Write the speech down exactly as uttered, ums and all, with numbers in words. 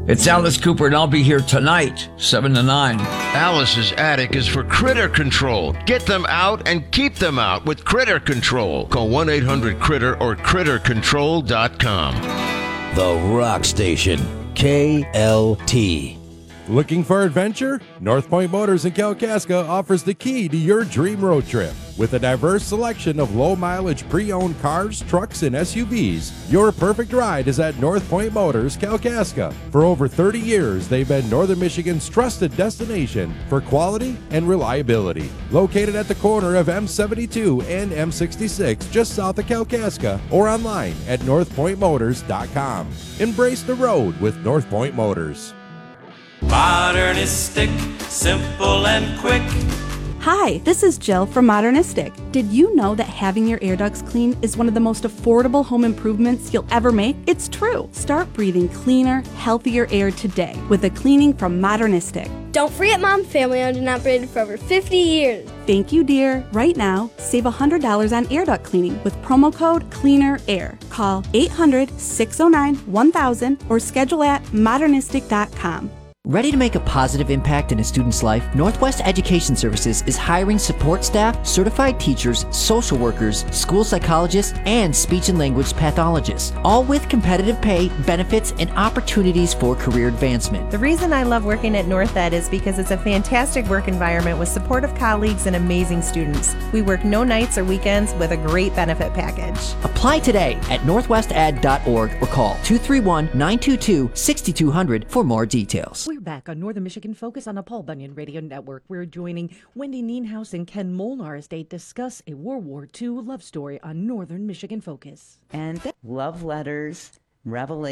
It's Alice Cooper, and I'll be here tonight, seven to nine. Alice's Attic is for critter control. Get them out and keep them out with Critter Control. Call one eight hundred critter or critter control dot com. The Rock Station, K L T. Looking for adventure? North Point Motors in Kalkaska offers the key to your dream road trip. With a diverse selection of low-mileage pre-owned cars, trucks, and S U Vs, your perfect ride is at North Point Motors, Kalkaska. For over thirty years, they've been Northern Michigan's trusted destination for quality and reliability. Located at the corner of M seventy-two and M sixty-six, just south of Kalkaska, or online at north point motors dot com. Embrace the road with North Point Motors. Modernistic, simple and quick. Hi, this is Jill from Modernistic. Did you know that having your air ducts cleaned is one of the most affordable home improvements you'll ever make? It's true. Start breathing cleaner, healthier air today with a cleaning from Modernistic. Don't forget Mom, family owned and operated for over fifty years. Thank you, dear. Right now, save one hundred dollars on air duct cleaning with promo code CLEANERAIR. Call eight hundred, six oh nine, one thousand or schedule at modernistic dot com. Ready to make a positive impact in a student's life? Northwest Education Services is hiring support staff, certified teachers, social workers, school psychologists, and speech and language pathologists, all with competitive pay, benefits, and opportunities for career advancement. The reason I love working at North Ed is because it's a fantastic work environment with supportive colleagues and amazing students. We work no nights or weekends with a great benefit package. Apply today at northwest ed dot org or call two three one, nine two two, six two zero zero for more details. We're back on Northern Michigan Focus on the Paul Bunyan Radio Network. We're joining Wendy Nienhaus and Ken Molnar as they discuss a World War Two love story on Northern Michigan Focus. And love letters, revelation.